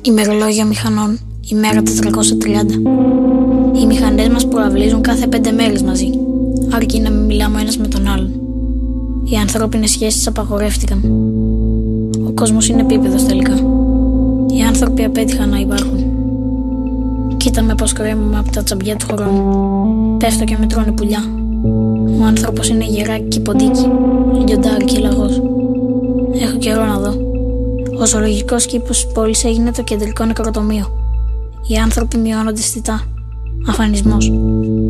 Ημερολόγια μηχανών, ημέρα 430. Οι μηχανές μας προαυλίζουν κάθε 5 μέρες μαζί, αρκεί να μην μιλάμε ο ένας με τον άλλον. Οι ανθρώπινες σχέσεις απαγορεύτηκαν. Ο κόσμος είναι επίπεδος τελικά. Οι άνθρωποι απέτυχαν να υπάρχουν. Κοίτα με πως κρέμουμε από τα τσαμπιά του χρόνου. Πέφτω και με τρώνε πουλιά. Ο άνθρωπος είναι γεράκι και ποντίκι, λιοντάρι και λαγός. Έχω καιρό να δω. Ο ζωολογικός κήπος της πόλης έγινε το κεντρικό νεκροτομείο. Οι άνθρωποι μειώνονται αισθητά. Αφανισμός.